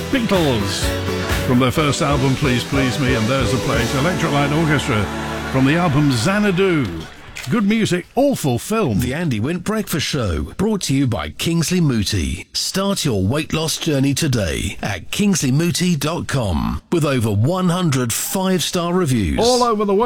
Beatles from their first album, Please Please Me, and There's the Place. Electric Light Orchestra from the album Xanadu. Good music, awful film. The Andy Wint Breakfast Show, brought to you by Kingsley Mooti. Start your weight loss journey today at kingsleymooti.com with over 100 5-star reviews. All over the world.